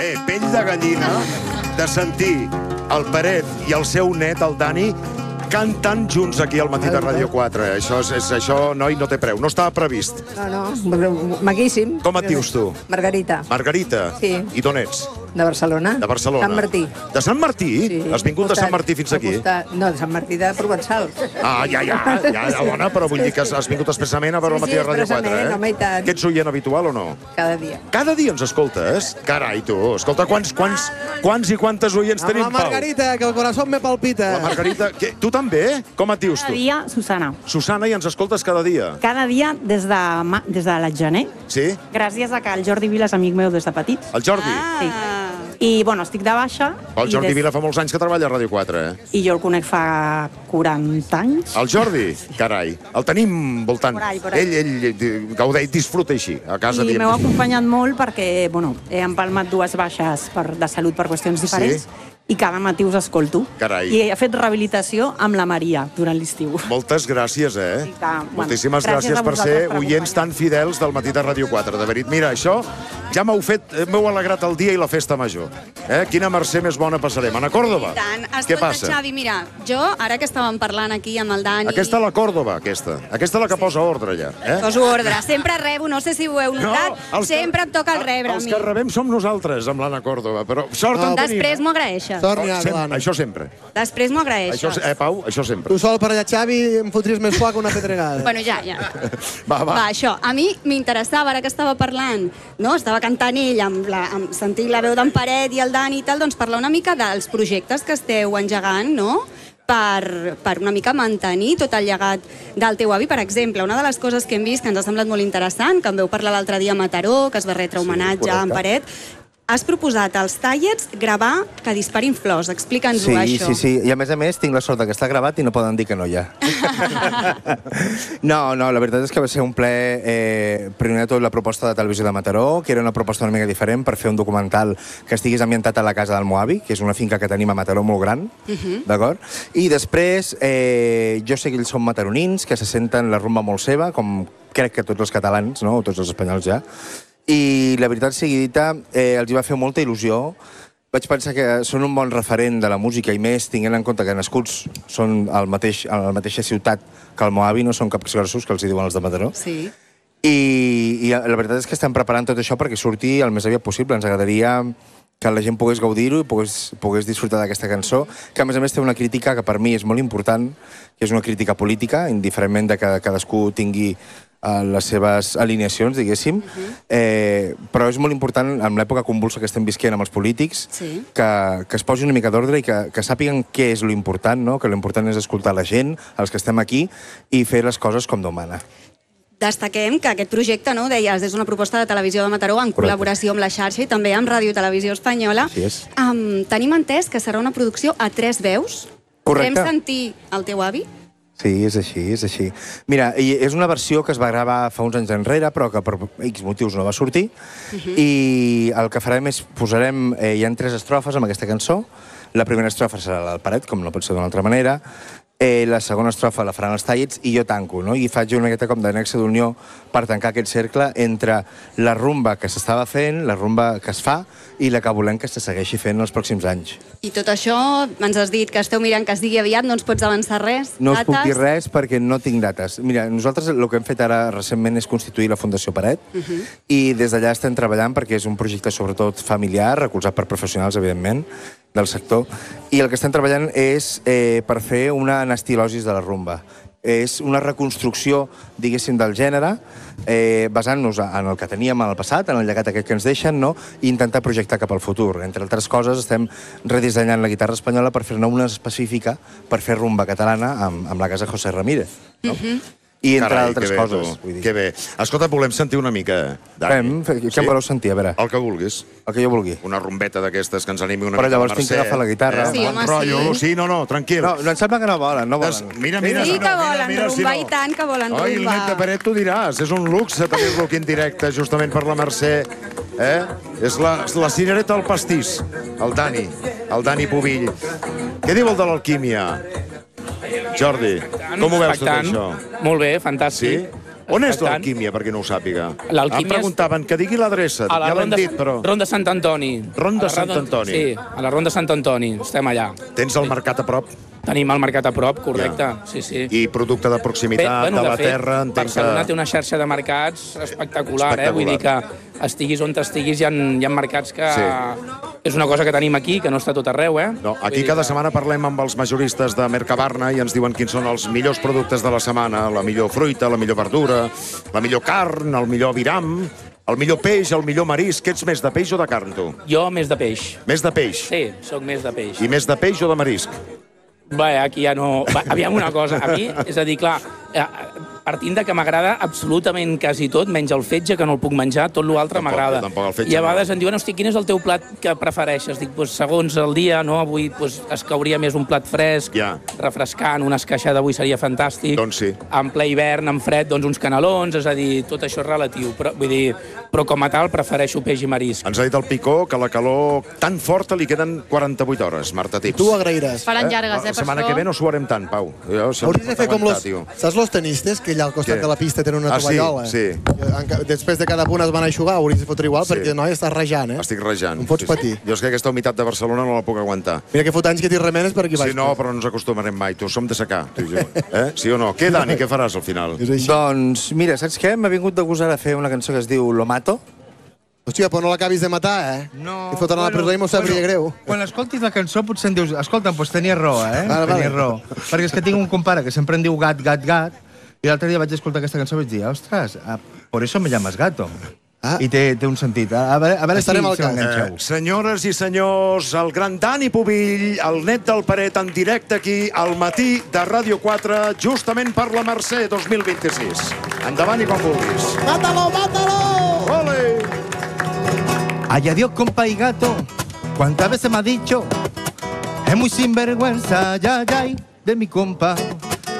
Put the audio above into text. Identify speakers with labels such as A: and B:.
A: Pell de gallina de sentir el Peret i el seu net, el Dani, cantant junts aquí al Matí de Ràdio 4. Això, noi, no té preu. No estava previst.
B: No, maquíssim.
A: Com et dius tu?
B: Margarita.
A: Margarita?
B: Sí.
A: I d'on ets?
B: De Barcelona.
A: De Barcelona.
B: Sant Martí.
A: De Sant Martí?
B: Sí.
A: Has vingut de Sant Martí fins aquí?
B: No, de Sant Martí de Provençal.
A: Ah, ja, dona, però vull dir que has vingut expressament a veure el Matí de Ràdio 4, eh?
B: Home, i tant.
A: Que ets oient habitual o no?
B: Cada dia.
A: Cada dia ens escoltes? Carai, tu. Escolta, quants i quantes oients tenim, Pau?
C: Amb la Margarita, que el corazón me palpita.
A: La Margarita, tu també? Com et dius, tu?
D: Cada dia, Susana.
A: Susana, i ens escoltes cada dia?
D: Cada dia des de la gener.
A: Sí?
D: Gràcies a que el Jordi Vila és amic meu des de petit.
A: El Jordi?
D: Sí. I, bueno, estic de baixa.
A: El Jordi Vila fa molts anys que treballa a Ràdio 4, eh?
D: I jo el conec fa 40 anys.
A: El Jordi? Carai. El tenim voltant.
D: Por ahí.
A: Ell gaudeix, disfruta així, a casa.
D: I m'heu acompanyat molt perquè, bueno, he empalmat dues baixes de salut per qüestions diferents.
A: Sí?
D: I cada matí us escolto.
A: Carai.
D: I he fet rehabilitació amb la Maria durant l'estiu.
A: Moltes gràcies, eh?
D: Sí que,
A: Moltíssimes gràcies per ser oients tan fidels del Matí de Ràdio 4, de veritat. Mira, això ja m'heu alegrat el dia i la festa major. Quina mercè més bona passarem. Ana Còrdova, què passa?
E: Xavi, mira, jo, ara que estàvem parlant aquí amb el Dani...
A: Aquesta la Còrdova, aquesta. Aquesta la que posa ordre, ja.
E: Poso ordre. Sempre rebo, no sé si ho heu notat, sempre em toca el rebre a mi.
A: Els que rebem som nosaltres, amb l'Anna Còrdova, però sort en tenim.
E: Després m'ho agraeixes.
A: Això sempre.
E: Després m'ho agraeixes.
A: Pau, això sempre.
C: Tu sol per allà, Xavi, em fotries més foc que una pedregada.
E: Bueno, ja.
A: Va.
E: Va, això. A mi m'interessava, ara que estava parlant, no? Estava cantant ell, sentint la veu d'en Peret i el Dani i tal, doncs parlar una mica dels projectes que esteu engegant, no?, per una mica mantenir tot el llegat del teu avi. Per exemple, una de les coses que hem vist que ens ha semblat molt interessant, que em veu parlar l'altre dia a Mataró, que es va retre homenatge a en Peret, has proposat als tallets gravar que disparin flors. Explica'ns-ho, això.
F: Sí. I a més, tinc la sort que està gravat i no poden dir que no hi ha. No, la veritat és que va ser un ple, primer de tot, la proposta de Televisió de Mataró, que era una proposta una mica diferent per fer un documental que estigués ambientat a la casa del Moavi, que és una finca que tenim a Mataró molt gran, d'acord? I després, jo sé que ells són mataronins, que se senten la rumba molt seva, com crec que tots els catalans, no?, o tots els espanyols ja, i la veritat sigui dita, els hi va fer molta il·lusió. Vaig pensar que són un bon referent de la música i més tinguent en compte que nascuts són a la mateixa ciutat que el Moavi, no són caps grossos, que els hi diuen els de Mataró.
E: Sí.
F: I la veritat és que estem preparant tot això perquè surti el més aviat possible. Ens agradaria que la gent pogués gaudir-ho i pogués disfrutar d'aquesta cançó, que a més té una crítica que per mi és molt important, que és una crítica política, indiferentment de que cadascú tingui les seves alineacions, diguéssim, però és molt important, en l'època convulsa que estem visquent amb els polítics, que es posi una mica d'ordre i que sàpiguen què és l'important, no? Que l'important és escoltar la gent, els que estem aquí, i fer les coses com Déu mana.
E: Destaquem que aquest projecte, no, deies, és una proposta de Televisió de Mataró en col·laboració amb la xarxa i també amb Ràdio Televisió Espanyola.
F: Així és.
E: Tenim entès que serà una producció a 3 veus.
F: Correcte.
E: Podem sentir el teu avi?
F: Sí, és així. Mira, és una versió que es va gravar fa uns anys enrere, però que per X motius no va sortir, i el que farem és posarem... Hi ha 3 estrofes amb aquesta cançó. La primera estrofa serà la del Peret, com no pot ser d'una altra manera. La segona estrofa la faran els tallets i jo tanco, no? I faig una miqueta com de nexe d'unió per tancar aquest cercle entre la rumba que s'estava fent, la rumba que es fa, i la que volem que se segueixi fent els pròxims anys.
E: I tot això, ens has dit que esteu mirant que es digui aviat, no ens pots avançar res?
F: No us puc dir res perquè no tinc dates. Mira, nosaltres el que hem fet ara recentment és constituir la Fundació Peret i des d'allà estem treballant perquè és un projecte sobretot familiar, recolzat per professionals, evidentment, del sector, i el que estem treballant és per fer una anastilosis de la rumba. És una reconstrucció, diguéssim, del gènere, basant-nos en el que teníem en el passat, en el llegat aquest que ens deixen, no? I intentar projectar cap al futur. Entre altres coses, estem redissenyant la guitarra espanyola per fer-ne una específica per fer rumba catalana amb la casa José Ramírez. No? I entre altres coses.
A: Que bé. Escolta, volem sentir una mica.
F: Què voleu sentir, a veure?
A: El que vulguis.
F: El que jo vulgui.
A: Una rumbeta d'aquestes que ens animi una
F: mica.
A: Però
F: llavors tinc que agafar la guitarra.
E: Sí, home,
A: sí. No, tranquil.
F: No, em sembla que no volen,
A: Mira.
E: Sí que volen rumba, i tant que volen rumba.
A: Oi, el net de Peret t'ho diràs. És un luxe tenir-lo aquí en directe, justament per la Mercè. És la cirereta al pastís. El Dani Pubill. Què diu el de l'alquímia? Jordi, com ho veus tot això?
G: Molt bé, fantàstic.
A: On és l'Alquímia, per qui no ho sàpiga?
G: L'Alquímia
A: Em preguntaven que digui l'adreça. Ja l'hem dit, però...
G: Ronda Sant Antoni.
A: Ronda Sant Antoni.
G: Sí, a la Ronda Sant Antoni. Estem allà.
A: Tens el mercat a prop?
G: Tenim el mercat a prop, correcte. Sí, sí.
A: I producte de proximitat, de la terra...
G: Barcelona té una xarxa de mercats espectacular. Vull dir que estiguis on estiguis, hi ha mercats que... És una cosa que tenim aquí, que no està tot arreu,
A: No, aquí cada setmana parlem amb els majoristes de Mercabarna i ens diuen quins són els millors productes de la setmana, la millor fruita, la millor verdura, la millor carn, el millor aviram, el millor peix, el millor marisc. Ets més de peix o de carn, tu?
G: Jo més de peix.
A: Més de peix?
G: Sí, sóc més de peix.
A: I més de peix o de marisc?
G: Bé, aquí ja no... Aviam una cosa, a mi, és a dir, clar, partint de que m'agrada absolutament quasi tot, menys el fetge, que no el puc menjar, tot l'altre m'agrada. I a vegades em diuen, hosti, quin és el teu plat que prefereixes? Dic, segons el dia, no? Avui es cauria més un plat fresc, refrescant, una esqueixada avui seria fantàstic.
A: Doncs sí.
G: En ple hivern, en fred, doncs uns canelons, és a dir, tot això és relatiu. Però com a tal, prefereixo peix i marisc.
A: Ens ha dit el Picó que la calor tan forta li queden 48 hores, Marta Tips.
C: Tu ho agrairàs.
H: Faran llargues,
A: La setmana que ve no suarem tant, Pau.
C: Hauries de fer com saps los tenistes, que allà al costat de la pista tenen una tovallola?
A: Sí.
C: Després de cada punt es van a eixugar, hauries de fotre igual, perquè noi estàs rejant,
A: Estic rejant.
C: Em fots patir.
A: Jo és que aquesta humitat de Barcelona no la puc aguantar.
C: Mira que fot anys que t'hi remenes per aquí baix.
A: Sí, no, però no ens acostumarem mai, tu. Som de secar. Sí o no? Què, Dani, què faràs al final?
F: Doncs, mira, saps què? M'ha vingut de gust ara fer una cançó que es diu Lo Mato.
C: Hòstia, però no l'acabis de matar,
I: No.
C: I fotran a la presó i m'ho sabria greu.
I: Quan escoltis la cançó potser em dius, escolta'm, doncs tenies raó, Tenies raó. Perquè és que tinc un compare que sempre em diu gat, gat, gat, i l'altre dia vaig escoltar aquesta cançó i vaig dir, ostres, por eso me llamas gato. I té un sentit. A veure si l'enganxeu.
A: Senyores i senyors, el gran Dani Pubill, el net del Paret, en directe aquí, al matí de Ràdio 4, justament per la Mercè 2026. Endavant i com vulguis.
C: Mátalo, mátalo!
A: Ole!
I: Ay, adiós, compa y gato, cuántas veces me ha dicho, es muy sinvergüenza, ya, de mi compa.